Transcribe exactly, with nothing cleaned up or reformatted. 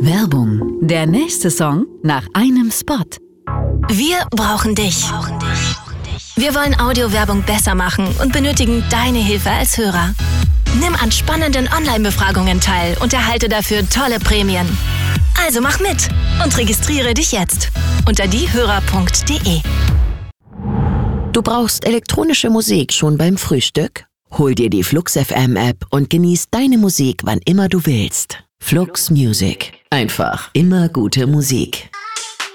Werbung. Der nächste Song nach einem Spot. Wir brauchen dich. Wir wollen Audiowerbung besser machen und benötigen deine Hilfe als Hörer. Nimm an spannenden Online-Befragungen teil und erhalte dafür tolle Prämien. Also mach mit und registriere dich jetzt unter diehörer punkt de. Du brauchst elektronische Musik schon beim Frühstück? Hol dir die Flux F M App und genieß deine Musik, wann immer du willst. Flux Music. Einfach immer gute Musik.